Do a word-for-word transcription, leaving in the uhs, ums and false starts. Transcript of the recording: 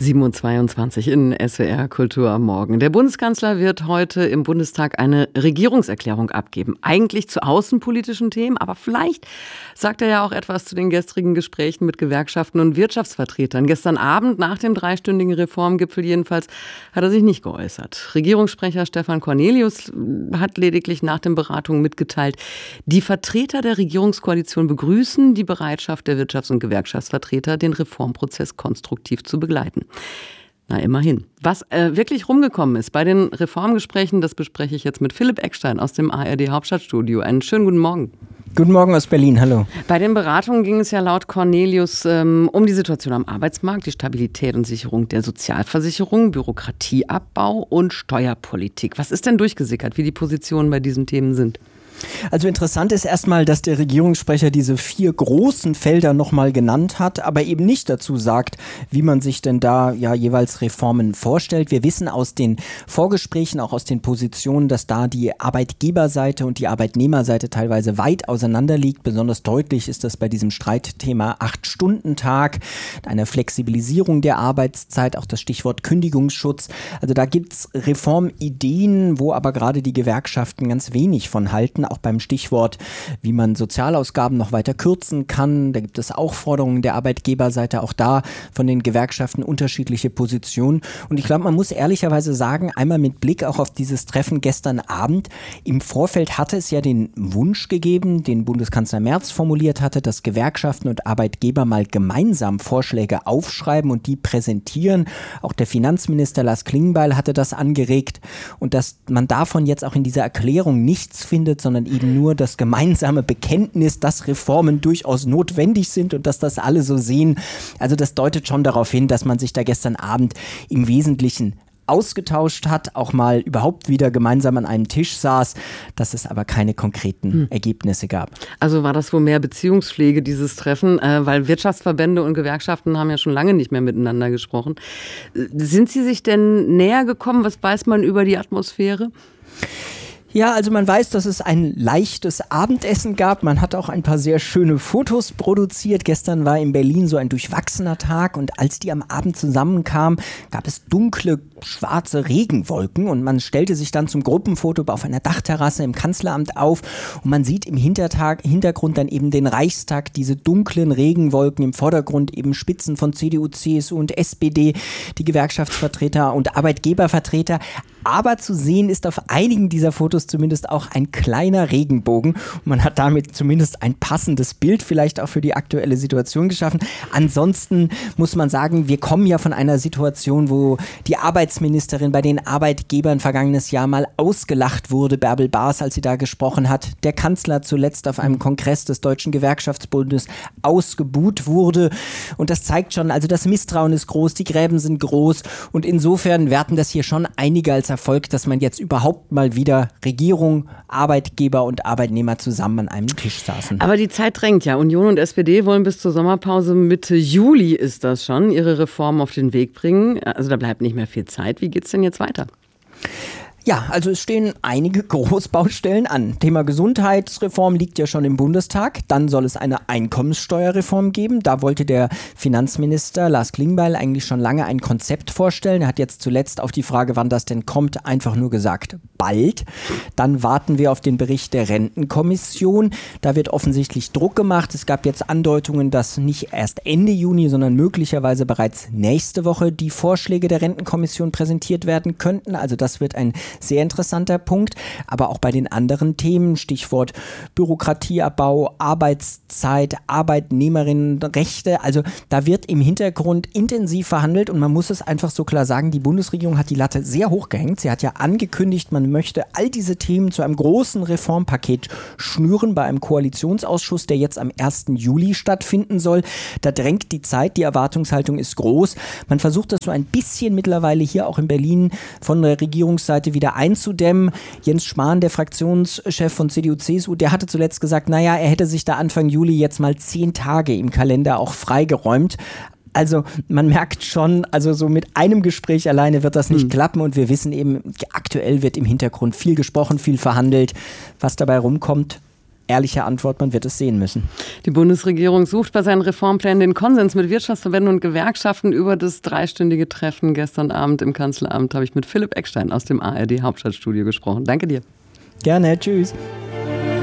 sieben Uhr zweiundzwanzig in S W R Kultur am Morgen. Der Bundeskanzler wird heute im Bundestag eine Regierungserklärung abgeben. Eigentlich zu außenpolitischen Themen, aber vielleicht sagt er ja auch etwas zu den gestrigen Gesprächen mit Gewerkschaften und Wirtschaftsvertretern. Gestern Abend nach dem dreistündigen Reformgipfel jedenfalls hat er sich nicht geäußert. Regierungssprecher Stefan Cornelius hat lediglich nach den Beratungen mitgeteilt, die Vertreter der Regierungskoalition begrüßen die Bereitschaft der Wirtschafts- und Gewerkschaftsvertreter, den Reformprozess konstruktiv zu begleiten. Na, immerhin. Was äh, wirklich rumgekommen ist bei den Reformgesprächen, das bespreche ich jetzt mit Philipp Eckstein aus dem A R D-Hauptstadtstudio. Einen schönen guten Morgen. Guten Morgen aus Berlin, hallo. Bei den Beratungen ging es ja laut Cornelius ähm, um die Situation am Arbeitsmarkt, die Stabilität und Sicherung der Sozialversicherung, Bürokratieabbau und Steuerpolitik. Was ist denn durchgesickert, wie die Positionen bei diesen Themen sind? Also interessant ist erstmal, dass der Regierungssprecher diese vier großen Felder nochmal genannt hat, aber eben nicht dazu sagt, wie man sich denn da ja jeweils Reformen vorstellt. Wir wissen aus den Vorgesprächen, auch aus den Positionen, dass da die Arbeitgeberseite und die Arbeitnehmerseite teilweise weit auseinander liegt. Besonders deutlich ist das bei diesem Streitthema Acht-Stunden-Tag, einer Flexibilisierung der Arbeitszeit, auch das Stichwort Kündigungsschutz. Also da gibt's Reformideen, wo aber gerade die Gewerkschaften ganz wenig von halten. Auch beim Stichwort, wie man Sozialausgaben noch weiter kürzen kann. Da gibt es auch Forderungen der Arbeitgeberseite, auch da von den Gewerkschaften unterschiedliche Positionen. Und ich glaube, man muss ehrlicherweise sagen, einmal mit Blick auch auf dieses Treffen gestern Abend, im Vorfeld hatte es ja den Wunsch gegeben, den Bundeskanzler Merz formuliert hatte, dass Gewerkschaften und Arbeitgeber mal gemeinsam Vorschläge aufschreiben und die präsentieren. Auch der Finanzminister Lars Klingbeil hatte das angeregt. Und dass man davon jetzt auch in dieser Erklärung nichts findet, sondern eben nur das gemeinsame Bekenntnis, dass Reformen durchaus notwendig sind und dass das alle so sehen. Also das deutet schon darauf hin, dass man sich da gestern Abend im Wesentlichen ausgetauscht hat, auch mal überhaupt wieder gemeinsam an einem Tisch saß, dass es aber keine konkreten hm. Ergebnisse gab. Also war das wohl mehr Beziehungspflege, dieses Treffen, äh, weil Wirtschaftsverbände und Gewerkschaften haben ja schon lange nicht mehr miteinander gesprochen. Sind Sie sich denn näher gekommen? Was weiß man über die Atmosphäre? Ja, also man weiß, dass es ein leichtes Abendessen gab. Man hat auch ein paar sehr schöne Fotos produziert. Gestern war in Berlin so ein durchwachsener Tag und als die am Abend zusammenkamen, gab es dunkle, schwarze Regenwolken und man stellte sich dann zum Gruppenfoto auf einer Dachterrasse im Kanzleramt auf und man sieht im Hintertag, Hintergrund dann eben den Reichstag, diese dunklen Regenwolken, im Vordergrund eben Spitzen von C D U, C S U und S P D, die Gewerkschaftsvertreter und Arbeitgebervertreter. Aber zu sehen ist auf einigen dieser Fotos zumindest auch ein kleiner Regenbogen. Und man hat damit zumindest ein passendes Bild vielleicht auch für die aktuelle Situation geschaffen. Ansonsten muss man sagen, wir kommen ja von einer Situation, wo die Arbeitsministerin bei den Arbeitgebern vergangenes Jahr mal ausgelacht wurde, Bärbel Baas, als sie da gesprochen hat. Der Kanzler zuletzt auf einem Kongress des Deutschen Gewerkschaftsbundes ausgebuht wurde. Und das zeigt schon, also das Misstrauen ist groß, die Gräben sind groß. Und insofern werten das hier schon einige als Erfolg, dass man jetzt überhaupt mal wieder Regierung, Arbeitgeber und Arbeitnehmer zusammen an einem Tisch saßen. Aber die Zeit drängt ja. Union und S P D wollen bis zur Sommerpause Mitte Juli ist das schon, ihre Reformen auf den Weg bringen. Also da bleibt nicht mehr viel Zeit. Wie geht's denn jetzt weiter? Ja, also es stehen einige Großbaustellen an. Thema Gesundheitsreform liegt ja schon im Bundestag. Dann soll es eine Einkommenssteuerreform geben. Da wollte der Finanzminister Lars Klingbeil eigentlich schon lange ein Konzept vorstellen. Er hat jetzt zuletzt auf die Frage, wann das denn kommt, einfach nur gesagt, bald. Dann warten wir auf den Bericht der Rentenkommission. Da wird offensichtlich Druck gemacht. Es gab jetzt Andeutungen, dass nicht erst Ende Juni, sondern möglicherweise bereits nächste Woche die Vorschläge der Rentenkommission präsentiert werden könnten. Also das wird ein sehr interessanter Punkt, aber auch bei den anderen Themen, Stichwort Bürokratieabbau, Arbeitszeit, Arbeitnehmerinnenrechte, also da wird im Hintergrund intensiv verhandelt und man muss es einfach so klar sagen, die Bundesregierung hat die Latte sehr hoch gehängt. Sie hat ja angekündigt, man möchte all diese Themen zu einem großen Reformpaket schnüren bei einem Koalitionsausschuss, der jetzt am ersten Juli stattfinden soll. Da drängt die Zeit, die Erwartungshaltung ist groß. Man versucht das so ein bisschen mittlerweile hier auch in Berlin von der Regierungsseite wieder einzudämmen. Jens Spahn, der Fraktionschef von C D U, C S U, der hatte zuletzt gesagt, naja, er hätte sich da Anfang Juli jetzt mal zehn Tage im Kalender auch freigeräumt. Also man merkt schon, also so mit einem Gespräch alleine wird das nicht hm. klappen und wir wissen eben, aktuell wird im Hintergrund viel gesprochen, viel verhandelt. Was dabei rumkommt, ehrliche Antwort, man wird es sehen müssen. Die Bundesregierung sucht bei seinen Reformplänen den Konsens mit Wirtschaftsverbänden und Gewerkschaften. Über das dreistündige Treffen gestern Abend im Kanzleramt habe ich mit Philipp Eckstein aus dem A R D Hauptstadtstudio gesprochen. Danke dir. Gerne, tschüss.